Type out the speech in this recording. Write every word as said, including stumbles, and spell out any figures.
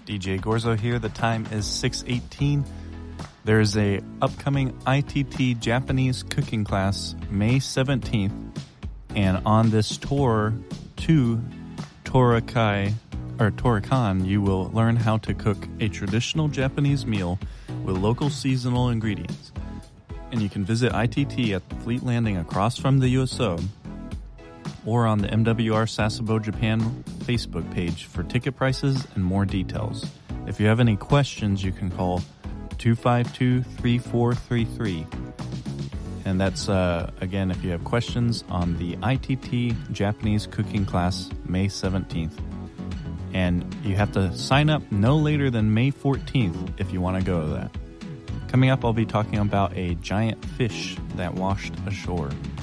D J Gorzo here. The time is six eighteen. There is a upcoming I T T Japanese cooking class May seventeenth, and on this tour to Torakai or Torakan, you will learn how to cook a traditional Japanese meal with local seasonal ingredients. And you can visit I T T at the Fleet Landing across from the U S O or on the M W R Sasebo Japan Facebook page for ticket prices and more details. If you have any questions, you can call two five two, three four three three. And that's, uh, again, if you have questions on the I T T Japanese cooking class May seventeenth. And you have to sign up no later than May fourteenth if you want to go to that. Coming up, I'll be talking about a giant fish that washed ashore.